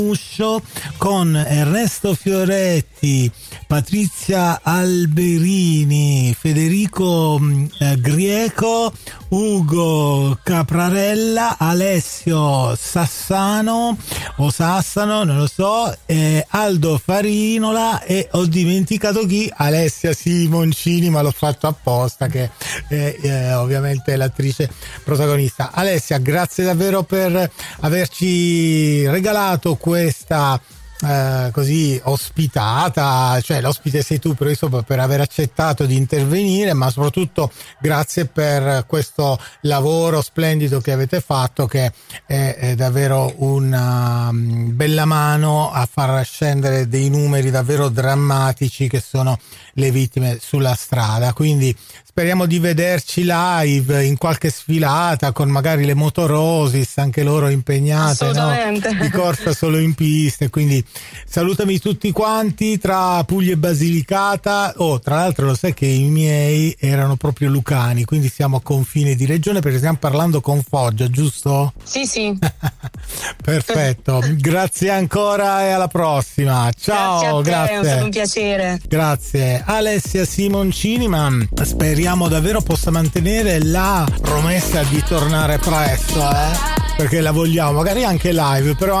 Uscio con Ernesto Fioretti, Patrizia Alberini, Federico Grieco, Ugo Caprarella, Alessio Sassano o Sassano, non lo so, Aldo Farinola e ho dimenticato chi? Alessia Simoncini, ma l'ho fatto apposta, che è ovviamente l'attrice protagonista. Alessia, grazie davvero per averci regalato questa così ospitata, cioè l'ospite sei tu, però insomma per aver accettato di intervenire, ma soprattutto grazie per questo lavoro splendido che avete fatto, che è davvero una bella mano a far scendere dei numeri davvero drammatici che sono le vittime sulla strada. Quindi speriamo di vederci live in qualche sfilata con magari le Motorosis, anche loro impegnate, no? Di corsa solo in piste. Quindi salutami tutti quanti tra Puglia e Basilicata. Tra l'altro lo sai che i miei erano proprio lucani, quindi siamo a confine di regione, perché stiamo parlando con Foggia, giusto? Sì. Perfetto, grazie ancora e alla prossima. Ciao, grazie. È stato un piacere. Grazie. Alessia Simoncini, ma speriamo davvero possa mantenere la promessa di tornare presto, perché la vogliamo, magari anche live, però